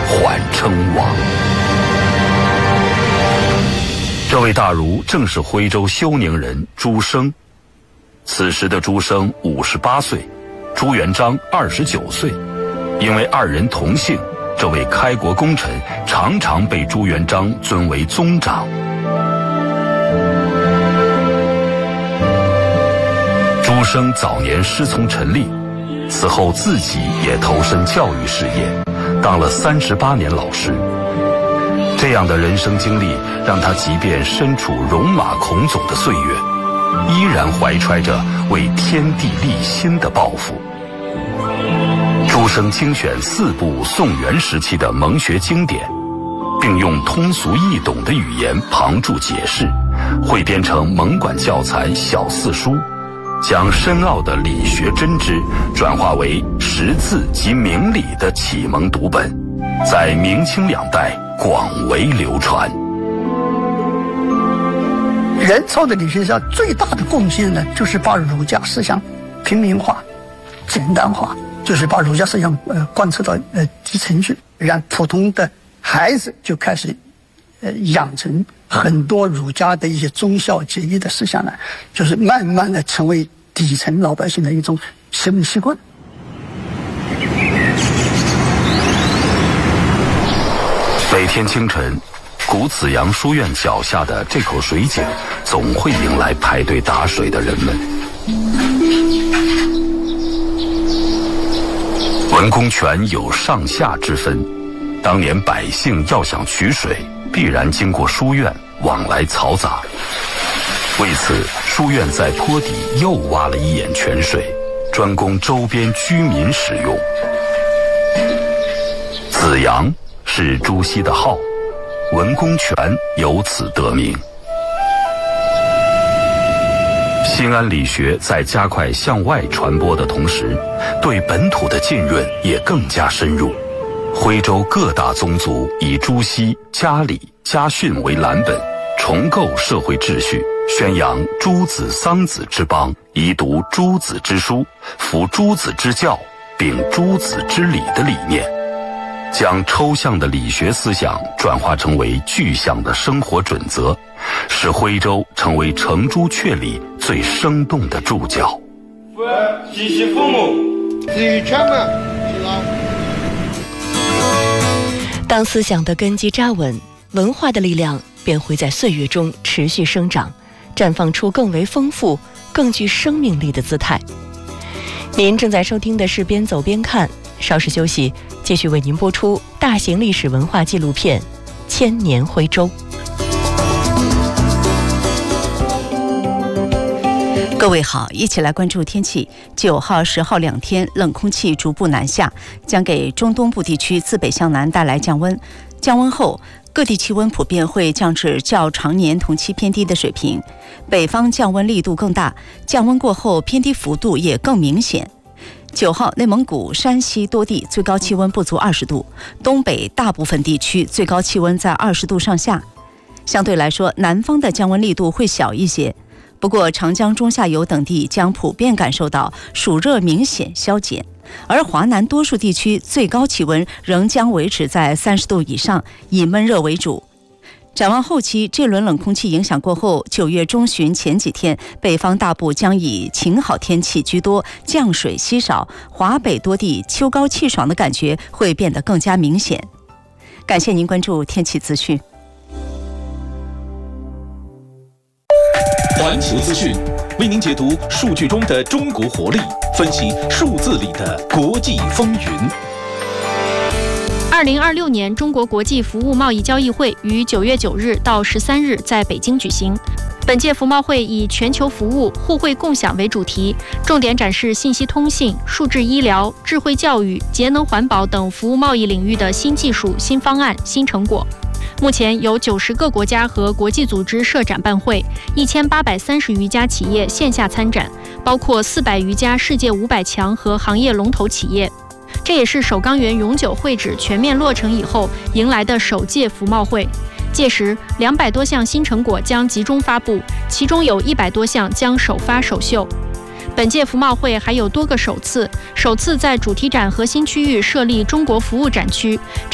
缓称王。这位大儒正是徽州休宁人朱升。此时的朱升58岁，朱元璋29岁。因为二人同姓，这位开国功臣常常被朱元璋尊为宗长。朱升早年师从陈立，此后自己也投身教育事业，当了38年老师。这样的人生经历让他即便身处戎马倥偬的岁月，依然怀揣着为天地立心的抱负。朱升精选4部宋元时期的蒙学经典，并用通俗易懂的语言旁注解释，汇编成蒙馆教材小4书，将深奥的理学真知转化为识字及明理的启蒙读本，在明清2代广为流传。 元朝的理学家最大的贡献呢，就是把儒家思想平民化、简单化，就是把儒家思想贯彻到基层去，让普通的孩子就开始养成很多儒家的一些忠孝节义的思想呢，就是慢慢的成为底层老百姓的一种生命习惯。 每天清晨，古子阳书院脚下的这口水井总会迎来排队打水的人们。文公泉有上下之分，当年百姓要想取水，必然经过书院往来嘈杂。为此，书院在坡底又挖了一眼泉水，专供周边居民使用。子阳是朱熹的号，文公泉由此得名。新安理学在加快向外传播的同时，对本土的浸润也更加深入。徽州各大宗族以朱熹、家礼、家训为蓝本，重构社会秩序，宣扬诸子桑梓之邦，宜读诸子之书，服诸子之教，秉诸子之礼的理念，将抽象的理学思想转化成为具象的生活准则，使徽州成为程朱阙里最生动的注脚。 及其父母，子与权门， 当思想的根基扎稳，文化的力量便会在岁月中持续生长，绽放出更为丰富、更具生命力的姿态。您正在收听的是边走边看，稍事休息，继续为您播出大型历史文化纪录片《千年徽州》。 各位好，一起来关注天气。9号、10号2天，冷空气逐步南下，将给中东部地区自北向南带来降温。降温后，各地气温普遍会降至较常年同期偏低的水平，北方降温力度更大，降温过后偏低幅度也更明显。9号，内蒙古、山西多地最高气温不足20度，东北大部分地区最高气温在20度上下。相对来说，南方的降温力度会小一些。不过，长江中下游等地将普遍感受到暑热明显消减，而华南多数地区最高气温仍将维持在30度以上，以闷热为主。展望后期，这轮冷空气影响过后，9月中旬前几天，北方大部将以晴好天气居多，降水稀少，华北多地秋高气爽的感觉会变得更加明显。感谢您关注天气资讯。 环球资讯为您解读数据中的中国活力，分析数字里的国际风云。 2026年中国国际服务贸易交易会于9月9日到13日在北京举行。本届服贸会以全球服务、互惠共享为主题，重点展示信息通信、数字医疗、智慧教育、节能环保等服务贸易领域的新技术、新方案、新成果。目前有90个国家和国际组织设展办会，1830余家企业线下参展，包括400余家世界500强和行业龙头企业。这也是首钢园永久会址全面落成以后迎来的首届服贸会。届时，200多项新成果将集中发布，其中有100多项将首发首秀。本届服贸会还有多个首次在主题展核心区域设立中国服务展区。